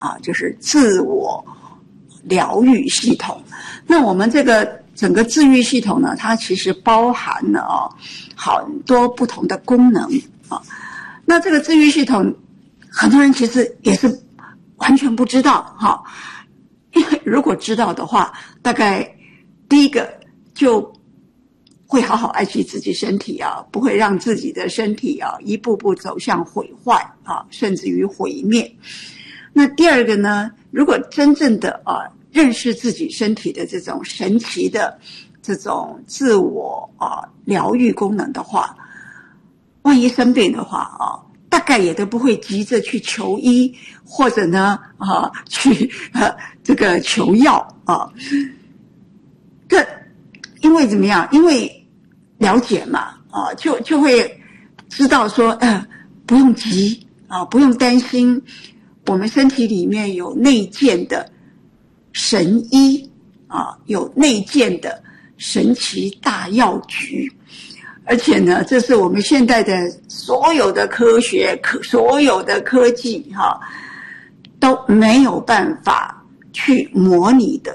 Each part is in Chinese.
就是自我疗愈系统。那我们这个整个治愈系统呢，它其实包含了很多不同的功能那这个治愈系统，很多人其实也是完全不知道因为如果知道的话，大概第一个就会好好爱惜自己身体不会让自己的身体一步步走向毁坏甚至于毁灭。那第二个呢，如果真正的认识自己身体的这种神奇的这种自我疗愈功能的话，万一生病的话大概也都不会急着去求医，或者呢去这个求药因为怎么样？因为了解嘛就会知道说不用急不用担心，我们身体里面有内建的神医有内建的神奇大药局。而且呢，这是我们现代的所有的科学所有的科技都没有办法去模拟的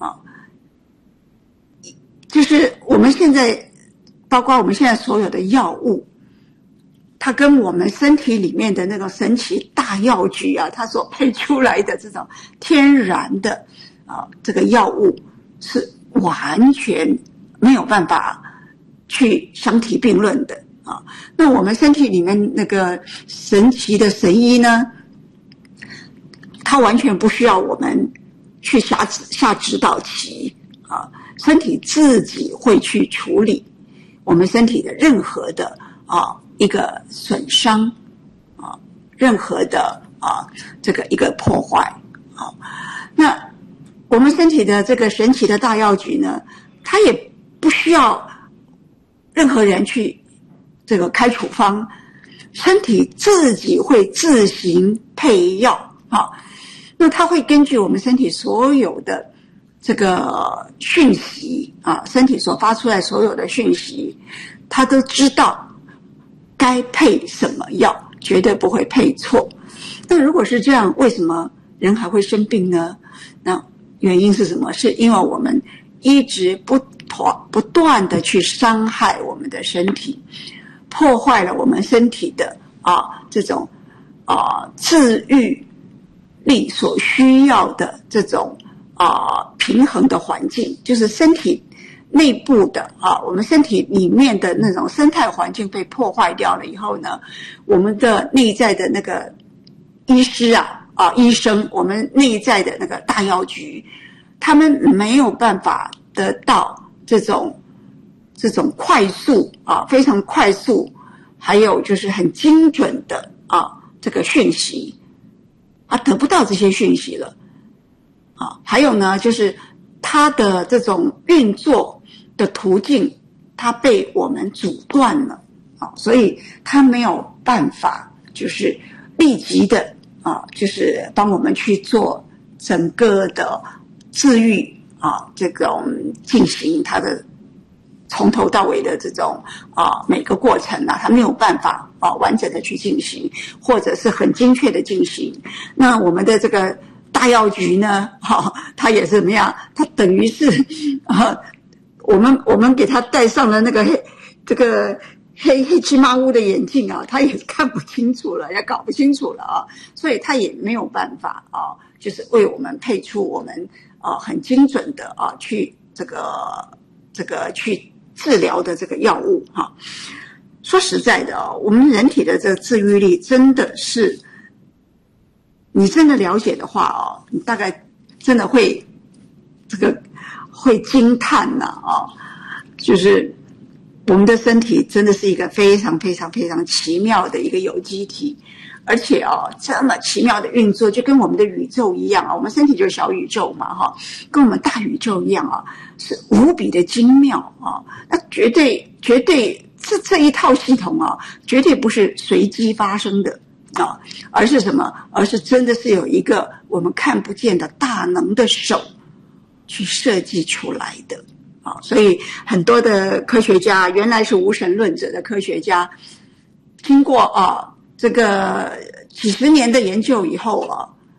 就是我们现在包括我们现在所有的药物，它跟我们身体里面的那种神奇大药局它所配出来的这种天然的这个药物是完全没有办法去相提并论的那我们身体里面那个神奇的神医呢，它完全不需要我们去下指导棋身体自己会去处理我们身体的任何的一个损伤任何的这个一个破坏那我们身体的这个神奇的大药局呢，它也不需要任何人去这个开处方，身体自己会自行配药那它会根据我们身体所有的这个讯息身体所发出来所有的讯息，它都知道该配什么药，绝对不会配错。那如果是这样，为什么人还会生病呢？那原因是什么？是因为我们一直不断的去伤害我们的身体，破坏了我们身体的这种治愈力所需要的这种平衡的环境，就是身体内部的我们身体里面的那种生态环境被破坏掉了以后呢，我们的内在的那个医师医生，我们内在的那个大药局，他们没有办法得到这种快速非常快速，还有就是很精准的这个讯息得不到这些讯息了还有呢，就是它的这种运作的途径，它被我们阻断了所以它没有办法就是立即的就是帮我们去做整个的治愈这种进行它的从头到尾的这种每个过程它没有办法完整的去进行，或者是很精确的进行。那我们的这个大药局呢它也是怎么样，它等于是我们给它戴上了那个这个黑漆麻乌的眼镜它也看不清楚了，也搞不清楚了所以它也没有办法就是为我们配出我们很精准的去这个去治疗的这个药物说实在的我们人体的这个治愈力真的是，你真的了解的话你大概真的会会惊叹就是我们的身体真的是一个非常非常非常奇妙的一个有机体，而且这么奇妙的运作，就跟我们的宇宙一样我们身体就是小宇宙嘛跟我们大宇宙一样是无比的精妙那绝对这一套系统绝对不是随机发生的而是什么？而是真的是有一个我们看不见的大能的手去设计出来的所以很多的科学家，原来是无神论者的科学家，经过这个几十年的研究以后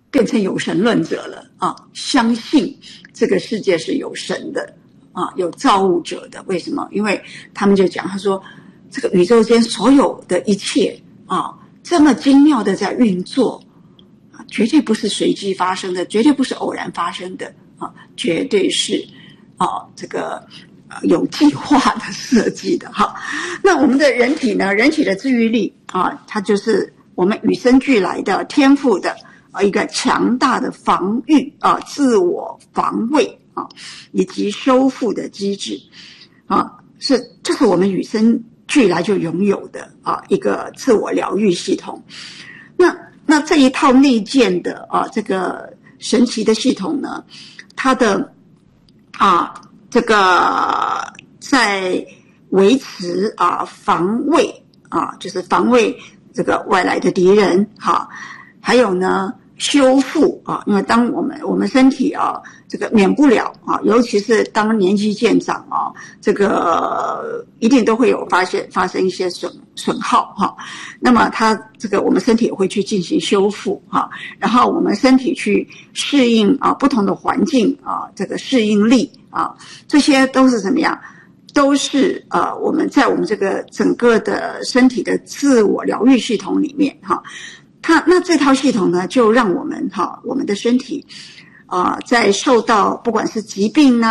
变成有神论者了啊，相信这个世界是有神的啊，有造物者的。为什么？因为他们就讲，他说这个宇宙间所有的一切啊，这么精妙的在运作啊，绝对不是随机发生的，绝对不是偶然发生的啊，绝对是这个有计划的设计的哈。那我们的人体呢，人体的自愈力啊，它就是我们与生俱来的天赋的一个强大的防御啊，自我防卫啊，以及修复的机制啊，这是我们与生俱来就拥有的啊一个自我疗愈系统。那这一套内建的这个神奇的系统呢，它的这个在维持防卫就是防卫这个外来的敌人还有呢修复因为当我们身体这个免不了尤其是当年纪渐长这个一定都会有发生一些损耗那么它这个我们身体也会去进行修复然后我们身体去适应不同的环境这个适应力这些都是怎么样？都是我们在我们这个整个的身体的自我疗愈系统里面那这套系统呢，就让我们我们的身体在受到不管是疾病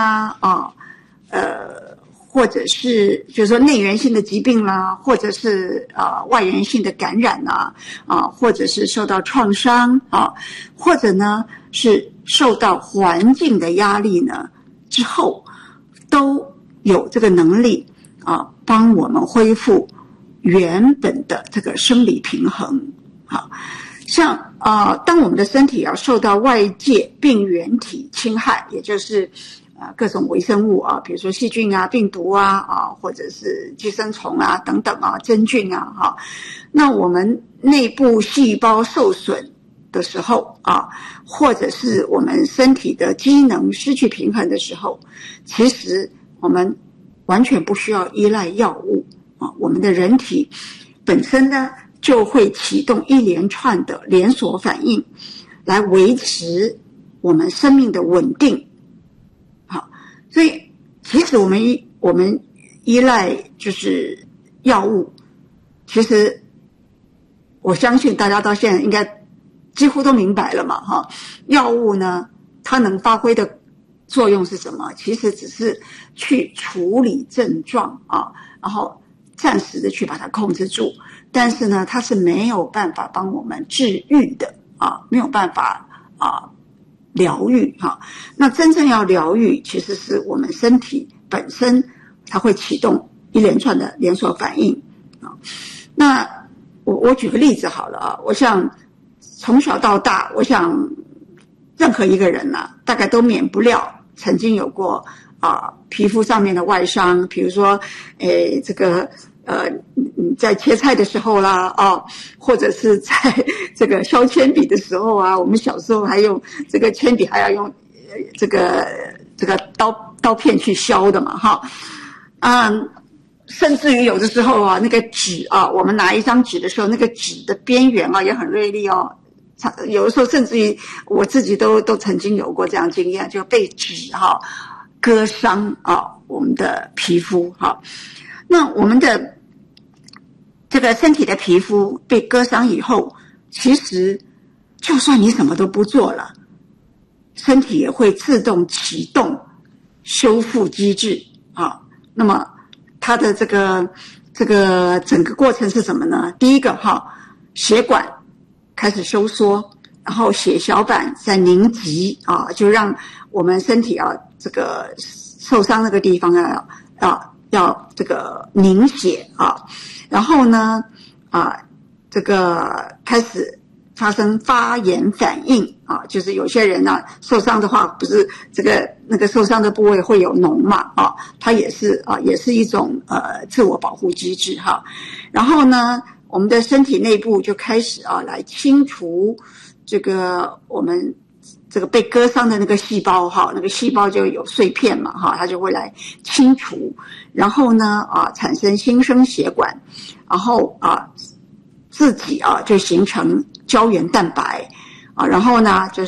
或者是就是说内源性的疾病啦，或者是外源性的感染或者是受到创伤或者呢是受到环境的压力呢之后，都有这个能力帮我们恢复原本的这个生理平衡像当我们的身体受到外界病原体侵害，也就是各种微生物比如说细菌病毒或者是寄生虫等等真菌那我们内部细胞受损的时候或者是我们身体的机能失去平衡的时候，其实我们完全不需要依赖药物我们的人体本身呢就会启动一连串的连锁反应来维持我们生命的稳定所以其实我们依赖就是药物，其实我相信大家到现在应该几乎都明白了嘛药物呢它能发挥的作用是什么？其实只是去处理症状然后暂时的去把它控制住，但是呢它是没有办法帮我们治愈的没有办法疗愈那真正要疗愈，其实是我们身体本身它会启动一连串的连锁反应那我举个例子好了我想从小到大，我想任何一个人大概都免不了曾经有过皮肤上面的外伤，比如说这个在切菜的时候啦或者是在这个削铅笔的时候我们小时候还用这个铅笔还要用这个刀片去削的嘛甚至于有的时候那个纸我们拿一张纸的时候，那个纸的边缘也很锐利有的时候甚至于我自己都曾经有过这样经验，就被纸割伤我们的皮肤那我们的这个身体的皮肤被割伤以后，其实就算你什么都不做了，身体也会自动启动修复机制那么它的这个整个过程是什么呢？第一个血管开始收缩，然后血小板在凝集就让我们身体这个受伤那个地方要这个凝血然后呢这个开始发生发炎反应就是有些人受伤的话，不是这个那个受伤的部位会有脓嘛它也是一种自我保护机制然后呢我们的身体内部就开始来清除这个我们这个被割伤的那个细胞那个细胞就有碎片嘛它就会来清除，然后呢产生新生血管，然后自己就形成胶原蛋白啊，然后呢，就